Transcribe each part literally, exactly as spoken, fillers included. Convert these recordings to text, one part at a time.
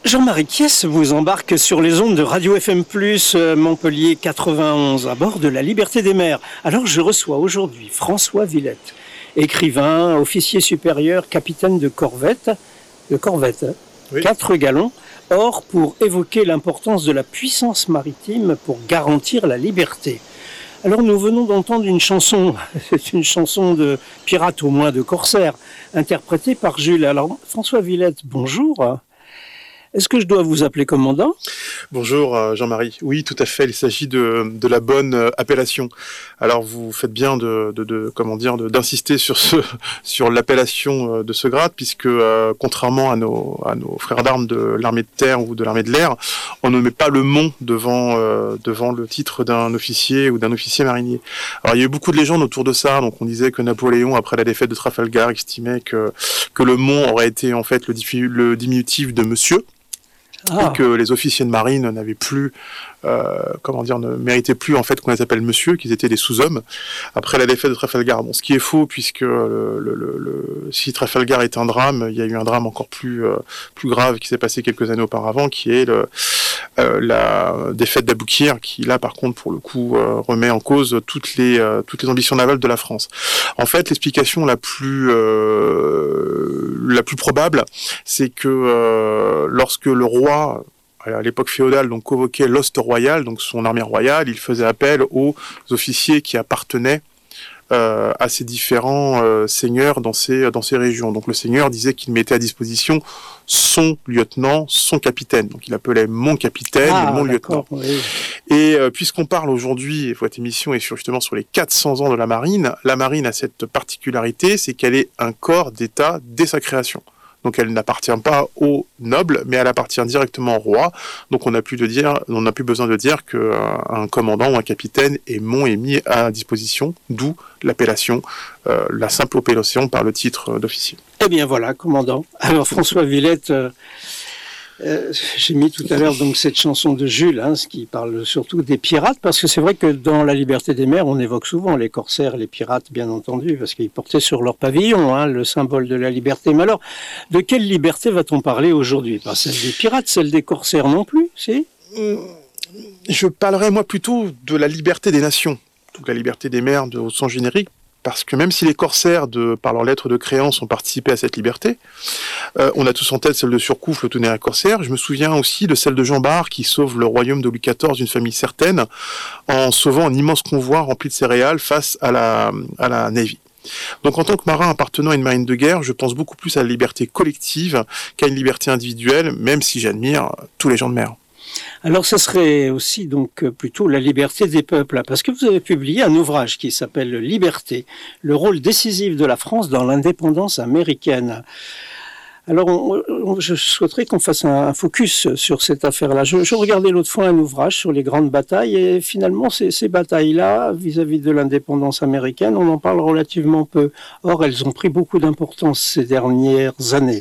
Jean-Marie Kies vous embarque sur les ondes de Radio F M plus, Montpellier quatre-vingt-onze, à bord de la Liberté des mers. Alors je reçois aujourd'hui François Villette, écrivain, officier supérieur, capitaine de corvette, de corvette, hein, oui. quatre gallons, or pour évoquer l'importance de la puissance maritime pour garantir la liberté. Alors nous venons d'entendre une chanson, c'est une chanson de pirate, au moins de corsaire, interprétée par Jules. Alors François Villette, bonjour. Est-ce que je dois vous appeler commandant ? Bonjour Jean-Marie. Oui, tout à fait. Il s'agit de, de la bonne appellation. Alors vous faites bien de, de, de comment dire, de, d'insister sur ce, sur l'appellation de ce grade, puisque euh, contrairement à nos, à nos frères d'armes de l'armée de terre ou de l'armée de l'air, on ne met pas le mont devant, euh, devant le titre d'un officier ou d'un officier marinier. Alors il y a eu beaucoup de légendes autour de ça. Donc on disait que Napoléon, après la défaite de Trafalgar, estimait que que le mont aurait été en fait le, diffi- le diminutif de monsieur. Ah. Et que les officiers de marine n'avaient plus, euh, comment dire, ne méritaient plus en fait qu'on les appelle monsieur, qu'ils étaient des sous-hommes. Après la défaite de Trafalgar, bon, ce qui est faux puisque le, le, le, le, si Trafalgar est un drame, il y a eu un drame encore plus euh, plus grave qui s'est passé quelques années auparavant, qui est le, euh, la défaite d'Aboukir, qui là par contre pour le coup euh, remet en cause toutes les euh, toutes les ambitions navales de la France. En fait, l'explication la plus euh, la plus probable, c'est que euh, lorsque le roi à l'époque féodale, donc convoquait l'hoste royal, donc son armée royale, il faisait appel aux officiers qui appartenaient euh, à ces différents euh, seigneurs dans ces dans ces régions. Donc le seigneur disait qu'il mettait à disposition son lieutenant, son capitaine. Donc il appelait mon capitaine ah, et mon lieutenant. Oui. Et euh, puisqu'on parle aujourd'hui, et votre émission est sur, justement sur les quatre cents ans de la marine, la marine a cette particularité, c'est qu'elle est un corps d'État dès sa création. Donc elle n'appartient pas aux nobles, mais elle appartient directement au roi. Donc on n'a plus de dire, on n'a plus besoin de dire qu'un commandant ou un capitaine est mon est mis à disposition, d'où l'appellation, euh, la simple appellation par le titre d'officier. Eh bien voilà, commandant. Alors François Villette, euh, euh, j'ai mis tout à l'heure donc cette chanson de Jules, hein, ce qui parle surtout des pirates, parce que c'est vrai que dans la Liberté des mers, on évoque souvent les corsaires, les pirates, bien entendu, parce qu'ils portaient sur leur pavillon hein, le symbole de la liberté. Mais alors, de quelle liberté va-t-on parler aujourd'hui ? Pas celle des pirates, celle des corsaires non plus, si ? Je parlerai moi plutôt de la liberté des nations, donc la liberté des mers de, au sens générique. Parce que même si les corsaires, de, par leurs lettres de créance, ont participé à cette liberté, euh, on a tous en tête celle de Surcouf, le tonnerre corsaire. Je me souviens aussi de celle de Jean Bart, qui sauve le royaume de Louis quatorze d'une famille certaine, en sauvant un immense convoi rempli de céréales face à la, à la Navy. Donc en tant que marin appartenant à une marine de guerre, je pense beaucoup plus à la liberté collective qu'à une liberté individuelle, même si j'admire tous les gens de mer. Alors, ce serait aussi donc plutôt la liberté des peuples, parce que vous avez publié un ouvrage qui s'appelle « Liberté, le rôle décisif de la France dans l'indépendance américaine ». Alors, on, on, je souhaiterais qu'on fasse un, un focus sur cette affaire-là. Je, je regardais l'autre fois un ouvrage sur les grandes batailles, et finalement, ces, ces batailles-là, vis-à-vis de l'indépendance américaine, on en parle relativement peu. Or, elles ont pris beaucoup d'importance ces dernières années.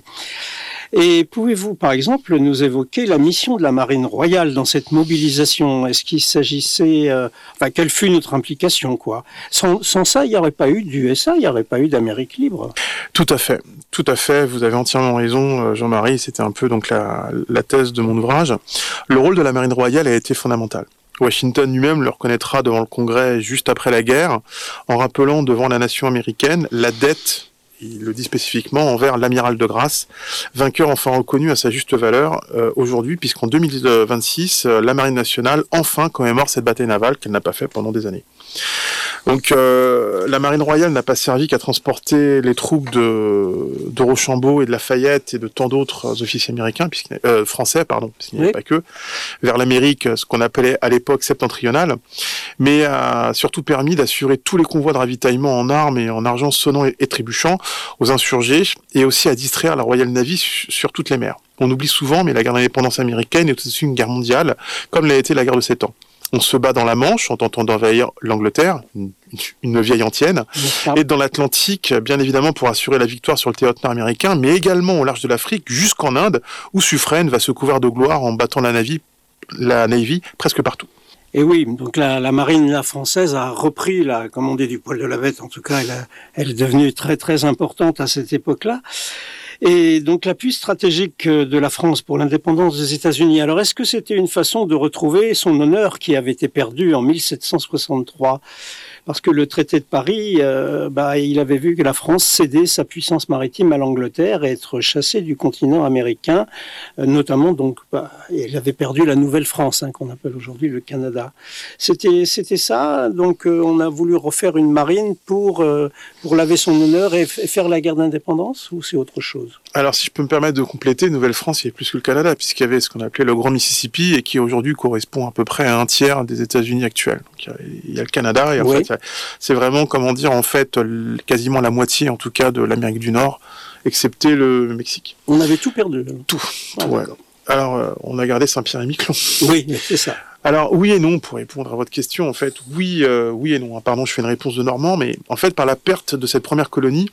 Et pouvez-vous, par exemple, nous évoquer la mission de la Marine royale dans cette mobilisation ? Est-ce qu'il s'agissait... Euh, enfin, quelle fut notre implication, quoi ? Sans, sans ça, il n'y aurait pas eu d'U S A, il n'y aurait pas eu d'Amérique libre. Tout à fait. Tout à fait. Vous avez entièrement raison, Jean-Marie. C'était un peu donc la, la thèse de mon ouvrage. Le rôle de la Marine royale a été fondamental. Washington lui-même le reconnaîtra devant le Congrès juste après la guerre, en rappelant devant la nation américaine la dette, il le dit spécifiquement, envers l'amiral de Grasse, vainqueur enfin reconnu à sa juste valeur euh, aujourd'hui, puisqu'en deux mille vingt-six, euh, la Marine nationale enfin commémore cette bataille navale qu'elle n'a pas fait pendant des années. Donc euh, la Marine royale n'a pas servi qu'à transporter les troupes de, de Rochambeau et de Lafayette et de tant d'autres officiers américains, euh, français, pardon, puisqu'il n'y avait oui. pas que, vers l'Amérique, ce qu'on appelait à l'époque septentrionale, mais a surtout permis d'assurer tous les convois de ravitaillement en armes et en argent sonnant et, et trébuchant aux insurgés, et aussi à distraire la Royal Navy sur, sur toutes les mers. On oublie souvent, mais la guerre d'indépendance américaine est aussi une guerre mondiale, comme l'a été la guerre de Sept Ans. On se bat dans la Manche en tentant d'envahir l'Angleterre, une, une vieille antienne, et dans l'Atlantique, bien évidemment pour assurer la victoire sur le théâtre nord-américain, mais également au large de l'Afrique, jusqu'en Inde, où Suffren va se couvrir de gloire en battant la Navy, la Navy presque partout. Et oui, donc la, la marine la française a repris, la, comme on dit, du poil de la bête, en tout cas, elle, a, elle est devenue très très importante à cette époque-là. Et donc l'appui stratégique de la France pour l'indépendance des États-Unis. Alors est-ce que c'était une façon de retrouver son honneur qui avait été perdu en mille sept cent soixante-trois ? Parce que le traité de Paris, euh, bah, il avait vu que la France cédait sa puissance maritime à l'Angleterre et être chassée du continent américain, euh, notamment donc, bah, il avait perdu la Nouvelle-France, hein, qu'on appelle aujourd'hui le Canada. C'était, c'était ça. Donc, euh, on a voulu refaire une marine pour euh, pour laver son honneur et, f- et faire la guerre d'indépendance, ou c'est autre chose ? Alors, si je peux me permettre de compléter, Nouvelle-France, il y avait plus que le Canada, puisqu'il y avait ce qu'on appelait le Grand Mississippi, et qui aujourd'hui correspond à peu près à un tiers des États-Unis actuels. Donc, il y a, il y a le Canada, et en Oui. fait, c'est vraiment, comment dire, en fait, quasiment la moitié, en tout cas, de l'Amérique du Nord, excepté le Mexique. On avait tout perdu. Tout. Ah, tout ouais. d'accord. Alors, euh, on a gardé Saint-Pierre-et-Miquelon. Oui, c'est ça. Alors, oui et non, pour répondre à votre question, en fait, oui, euh, oui et non. Pardon, je fais une réponse de Normand, mais en fait, par la perte de cette première colonie,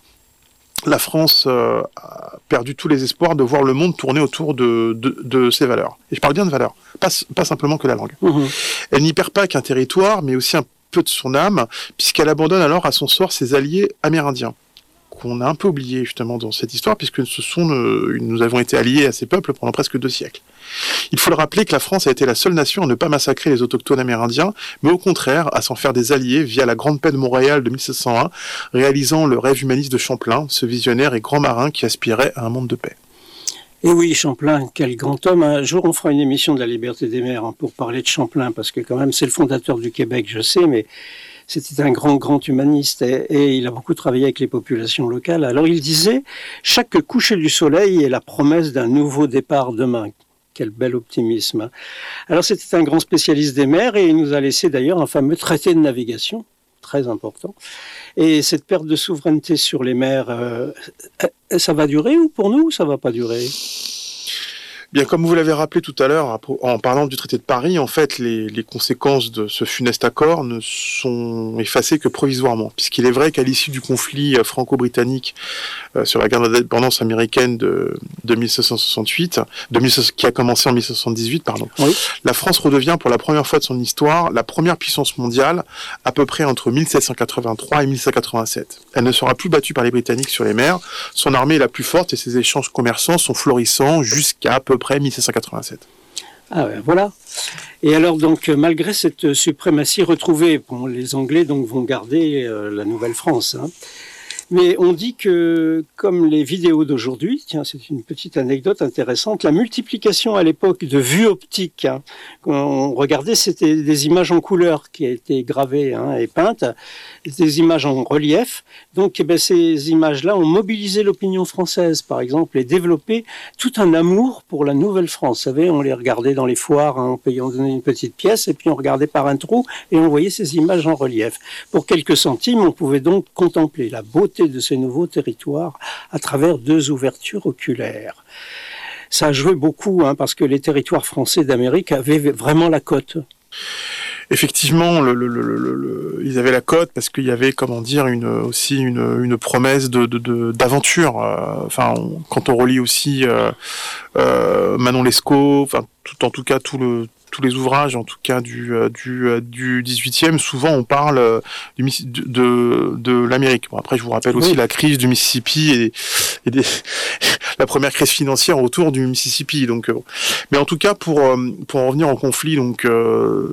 la France euh, a perdu tous les espoirs de voir le monde tourner autour de, de, de ses valeurs. Et je parle bien de valeurs, pas, pas simplement que la langue. Mmh. Elle n'y perd pas qu'un territoire, mais aussi un peu de son âme, puisqu'elle abandonne alors à son sort ses alliés amérindiens, qu'on a un peu oublié justement dans cette histoire, puisque ce sont, euh, nous avons été alliés à ces peuples pendant presque deux siècles. Il faut le rappeler que la France a été la seule nation à ne pas massacrer les autochtones amérindiens, mais au contraire à s'en faire des alliés via la Grande Paix de Montréal de mille sept cent un, réalisant le rêve humaniste de Champlain, ce visionnaire et grand marin qui aspirait à un monde de paix. Et oui, Champlain, quel grand homme. Un jour, on fera une émission de la liberté des mers, hein, pour parler de Champlain, parce que quand même, c'est le fondateur du Québec, je sais, mais c'était un grand, grand humaniste et, et il a beaucoup travaillé avec les populations locales. Alors, il disait, chaque coucher du soleil est la promesse d'un nouveau départ demain. Quel bel optimisme. Alors, c'était un grand spécialiste des mers et il nous a laissé d'ailleurs un fameux traité de navigation, très important. Et cette perte de souveraineté sur les mers, euh, ça va durer ou pour nous, ça va pas durer ? Bien, comme vous l'avez rappelé tout à l'heure, en parlant du traité de Paris, en fait, les, les conséquences de ce funeste accord ne sont effacées que provisoirement, puisqu'il est vrai qu'à l'issue du conflit franco-britannique euh, sur la guerre d'indépendance américaine de, de mille sept cent soixante-huit, de mille, qui a commencé en mille sept cent soixante-dix-huit, pardon, oui. La France redevient pour la première fois de son histoire la première puissance mondiale, à peu près entre mille sept cent quatre-vingt-trois et mille sept cent quatre-vingt-sept. Elle ne sera plus battue par les Britanniques sur les mers, son armée est la plus forte et ses échanges commerçants sont florissants jusqu'à à peu près mille sept cent quatre-vingt-sept. Ah ben voilà. Et alors donc malgré cette suprématie retrouvée, bon, les Anglais donc vont garder euh, la Nouvelle-France. Hein. Mais on dit que, comme les vidéos d'aujourd'hui, tiens, c'est une petite anecdote intéressante, la multiplication à l'époque de vues optiques, hein, quand on regardait, c'était des images en couleur qui étaient gravées, hein, et peintes, des images en relief. Donc, eh ben, ces images-là ont mobilisé l'opinion française, par exemple, et développé tout un amour pour la Nouvelle-France. Vous savez, on les regardait dans les foires, hein, en payant une petite pièce, et puis on regardait par un trou, et on voyait ces images en relief. Pour quelques centimes, on pouvait donc contempler la beauté de ces nouveaux territoires à travers deux ouvertures oculaires. Ça a joué beaucoup, hein, parce que les territoires français d'Amérique avaient vraiment la cote. Effectivement, le, le, le, le, ils avaient la cote parce qu'il y avait, comment dire, une, aussi une, une promesse de, de, de, d'aventure. Euh, enfin, on, quand on relit aussi euh, euh, Manon Lescaut, enfin, tout, en tout cas, tout le tous les ouvrages, en tout cas du du du dix-huitième, souvent on parle du, de de l'Amérique. Bon, après, je vous rappelle aussi oui. la crise du Mississippi et, et des, la première crise financière autour du Mississippi. Donc, bon. Mais en tout cas, pour pour en revenir au conflit, donc euh,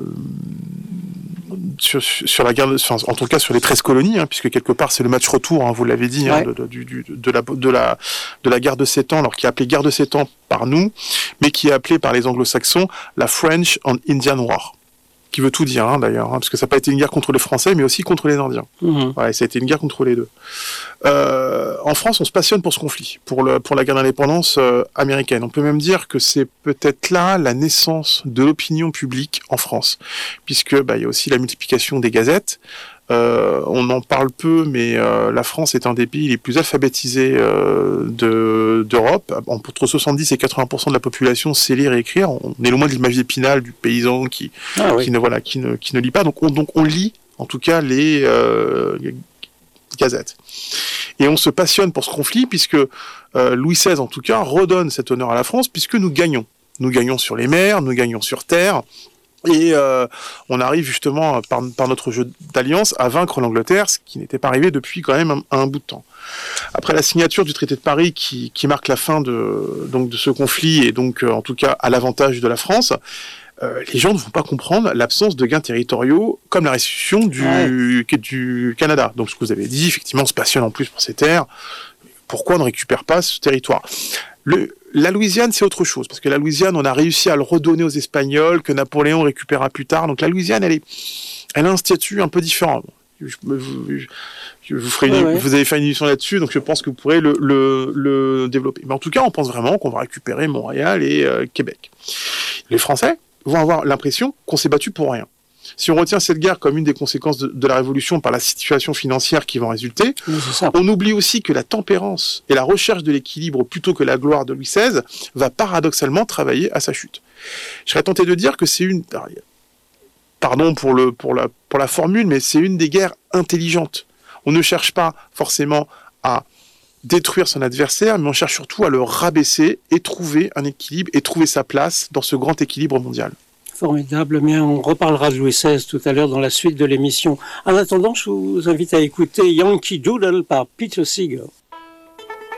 sur, sur la guerre, de, enfin, en tout cas sur les treize colonies, hein, puisque quelque part c'est le match retour, hein, vous l'avez dit, ouais. hein, de, de, de, de la de la de la guerre de Sept Ans, alors qui est appelée guerre de Sept Ans par nous, mais qui est appelée par les Anglo-Saxons la French and Indian War, qui veut tout dire, hein, d'ailleurs, hein, parce que ça n'a pas été une guerre contre les Français, mais aussi contre les Indiens. Mmh. Ouais, ça a été une guerre contre les deux. Euh, en France, on se passionne pour ce conflit, pour le pour la guerre d'indépendance euh, américaine. On peut même dire que c'est peut-être là la naissance de l'opinion publique en France, puisque bah, il y a aussi la multiplication des gazettes. Euh, on en parle peu, mais euh, la France est un des pays les plus alphabétisés euh, de, d'Europe. Entre soixante-dix et quatre-vingts pour cent de la population sait lire et écrire. On est loin de l'image d'Épinal du paysan qui, ah, oui. qui ne voilà, qui ne qui ne lit pas. Donc on donc on lit en tout cas les, euh, les gazettes. Et on se passionne pour ce conflit puisque euh, Louis seize en tout cas redonne cet honneur à la France puisque nous gagnons. Nous gagnons sur les mers, nous gagnons sur terre. Et euh, on arrive justement par, par notre jeu d'alliance à vaincre l'Angleterre, ce qui n'était pas arrivé depuis quand même un, un bout de temps. Après la signature du traité de Paris qui, qui marque la fin de, donc, de ce conflit et donc euh, en tout cas à l'avantage de la France, euh, les gens ne vont pas comprendre l'absence de gains territoriaux comme la restitution du, ouais. du Canada. Donc ce que vous avez dit, effectivement, on se passionne en plus pour ces terres. Pourquoi on ne récupère pas ce territoire ? Le, la Louisiane, c'est autre chose, parce que la Louisiane, on a réussi à le redonner aux Espagnols, que Napoléon récupéra plus tard. Donc la Louisiane, elle, est, elle a un statut un peu différent. Je, je, je vous, ferai une, ouais, ouais. vous avez fait une émission là-dessus, donc je pense que vous pourrez le, le, le développer. Mais en tout cas, on pense vraiment qu'on va récupérer Montréal et euh, Québec. Les Français vont avoir l'impression qu'on s'est battu pour rien. Si on retient cette guerre comme une des conséquences de, de la Révolution par la situation financière qui va en résulter, oui, on oublie aussi que la tempérance et la recherche de l'équilibre plutôt que la gloire de Louis seize va paradoxalement travailler à sa chute. Je serais tenté de dire que c'est une... Pardon pour, le, pour, la, pour la formule, mais c'est une des guerres intelligentes. On ne cherche pas forcément à détruire son adversaire, mais on cherche surtout à le rabaisser et trouver un équilibre et trouver sa place dans ce grand équilibre mondial. Formidable, mais on reparlera de Louis seize tout à l'heure dans la suite de l'émission. En attendant, je vous invite à écouter Yankee Doodle par Peter Seeger.